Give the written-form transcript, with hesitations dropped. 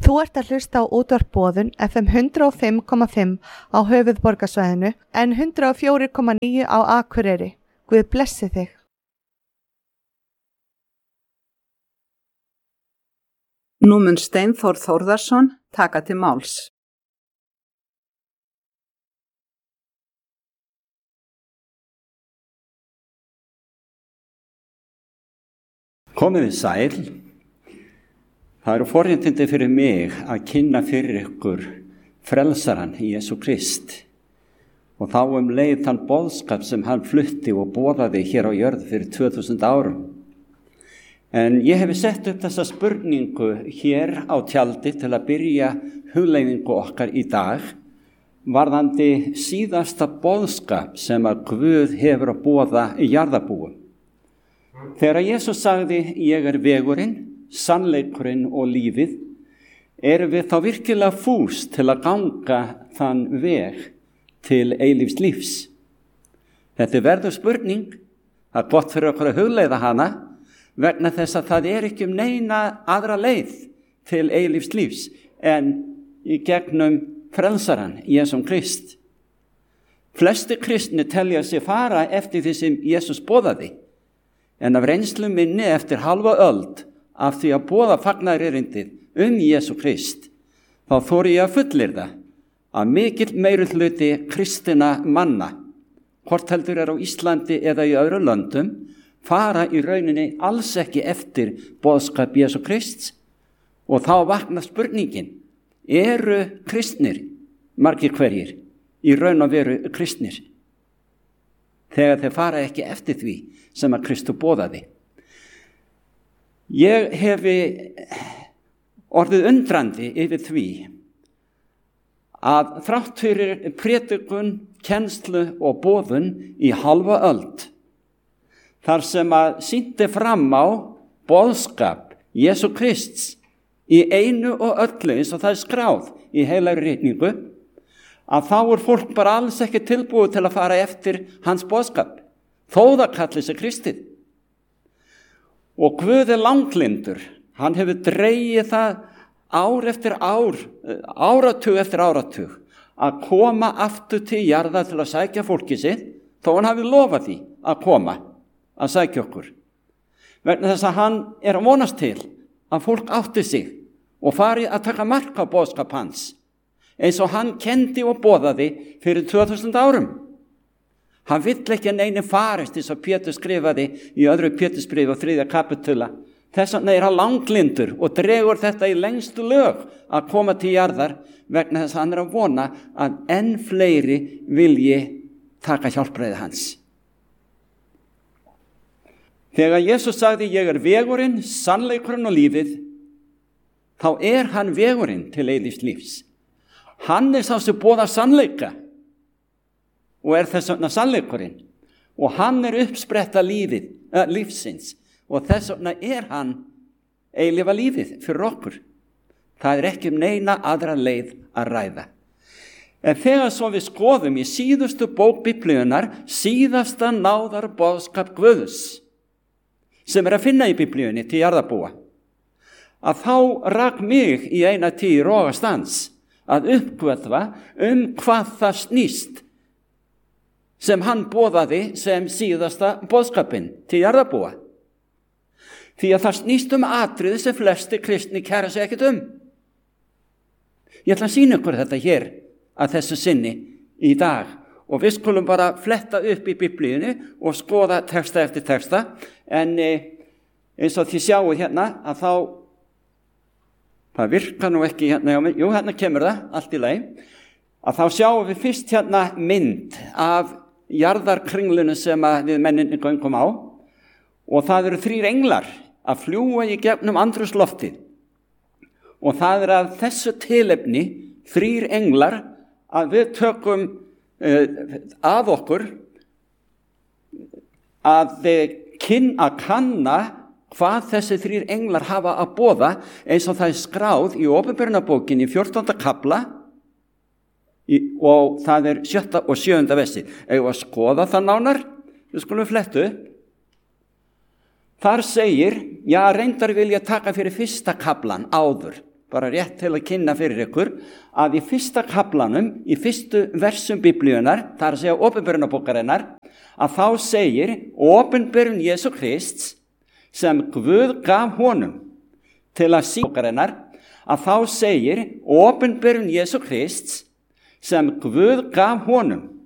Þú ert að hlusta á útvarp Boðun FM 105,5 á höfuðborgarsvæðinu en 104,9 á Akureyri. Guð blessi þig. Nú mun Steinþór Þórðarson taka til máls. Komið þið sæl. Það eru forréttindi fyrir mig að kynna fyrir ykkur frelsaran Jesú Krist og þá leið þann boðskap sem hann flutti og boðaði hér á jörð fyrir 2000 árum. En ég hef sett upp þessa spurningu hér á tjaldi til að byrja hugleiðingu okkar í dag varðandi síðasta boðskap sem að Guð hefur að boða í jarðarbúum. Þegar Jesús sagði, ég er vegurinn, sannleikurinn og lífið, erum við þá virkilega fús til að ganga þann veg til eilífs lífs. Þetta verður spurning, það er gott fyrir okkur að hugleiða hana, vegna þess að það er ekki neina aðra leið til eilífs lífs en í gegnum frelsaran Jesú Krist. Flesti kristni telja sig fara eftir því sem Jesús boðaði, en af reynslu minni eftir halva öld af því að boða fagnaðarerindið Jesú Krist, þá þori ég að fullyrða að mikill meirihluti kristinna manna, hvort heldur er á Íslandi eða í öðrum löndum, fara í rauninni alls ekki eftir boðskap Jesú Krists og þá vaknar spurningin, eru kristnir, margir hverjir, í raun og veru kristnir, þegar þeir fara ekki eftir því sem að Kristur boðaði. Ég hefi orðið undrandi yfir því að þrátt fyrir prédikun, kennslu og boðun í halva öld, þar sem að sýndi fram á boðskap Jesú Krists í einu og öllu eins og það er skráð í heilagri ritningu, að þá er fólk bara alls ekki tilbúið til að fara eftir hans boðskap, þó það kalli sig kristið. Og Guð er langlyndur, hann hefur dregið það ár eftir ár, áratug eftir áratug, að koma aftur til jarðar til að sækja fólkið sitt, þó hann hafi lofað því að koma, að sækja okkur. Vegna þess að hann er að vonast til að fólk átti sig og fari að taka mark á boðskap hans, eins og hann kendi og boðaði fyrir 2000 árum. Hann vill ekki að neini farist eins og Pétur skrifaði í öðru Pétursbréfi á 3. kapitula. Þess vegna er hann langlyndur og dregur þetta í lengstu lög að koma til jarðar vegna þess að hann er að vona að enn fleiri vilji taka hjálpræði hans. Þegar Jesús sagði, ég er vegurinn, sannleikurinn og lífið, þá er hann vegurinn til eilífs lífs. Hann er sá sem boðar sannleika og er þess vegna sannleikurinn og hann er uppspretta lífsins og þess vegna er hann eilífa lífið fyrir okkur. Það er ekki neina aðra leið að ræða. En þegar svo við skoðum í síðustu bók Biblíunnar, síðasta náðar boðskap Guðs, sem er að finna í Biblíunni til jarðarbúa, að þá rak mig í eina tíð rogastans að uppgötva hvað það snýst sem hann boðaði sem síðasta boðskapinn til jarðarbúa. Því að það snýst atriði sem flesti kristni kæra sig ekkert Ég ætla að sýna ykkur þetta hér að þessu sinni í dag og við skulum bara fletta upp í Biblíunni og skoða texta eftir texta, en eins og þið sjáu hérna að þá, það virkar nú ekki hérna, jú hérna kemur það, allt í lagi, að þá sjáum við fyrst hérna mynd af jarðarkringlunu sem við menninni göngum á og það eru 3 englar að fljúga í gegnum andrúmsloftið og það er að þessu tilefni 3 englar að við tökum að okkur að kanna hvað þessi 3 englar hafa að boða eins og það er skráð í Opinberunarbókinni í 14. kafla og það er 7. og 7. versi. Eigum að skoða það nánar? Við skulum flettu. Þar segir, reyndar vil ég taka fyrir 1. kaflan áður, bara rétt til að kynna fyrir ykkur, að í fyrsta kaflanum, í fyrstu versum Biblíunar, það er að segja Opinberunarbókarinnar, að þá segir opinberun Jesú Krists sem Guð gaf honum til að sýna, að þá segir opinberun Jesú Krists sem Guð gaf honum